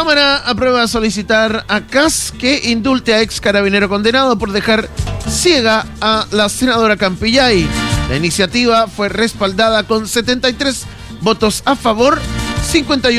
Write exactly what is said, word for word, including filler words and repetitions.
Cámara aprueba solicitar a C A S que indulte a ex carabinero condenado por dejar ciega a la senadora Campillay. La iniciativa fue respaldada con setenta y tres votos a favor, cincuenta y uno